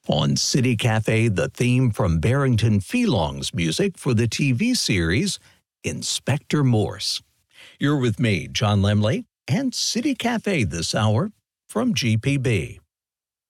On City Cafe, the theme from Barrington Felong's music for the TV series Inspector Morse. You're with me, John Lemley, and City Cafe this hour from GPB.